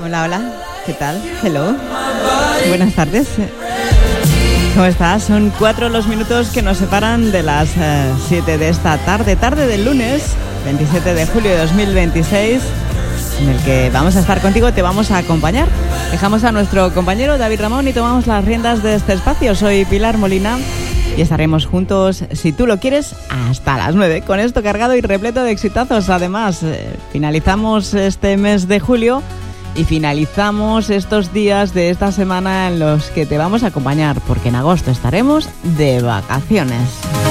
Hola, hola, ¿qué tal? Hello, buenas tardes. ¿Cómo estás? Son 4 los minutos que nos separan de las 7 de esta tarde del lunes, 27 de julio de 2026, en el que vamos a estar contigo, te vamos a acompañar. Dejamos a nuestro compañero David Ramón y tomamos las riendas de este espacio. Soy Pilar Molina y estaremos juntos, si tú lo quieres, hasta las 9, con esto cargado y repleto de exitazos. Además, finalizamos este mes de julio y finalizamos estos días de esta semana en los que te vamos a acompañar, porque en agosto estaremos de vacaciones.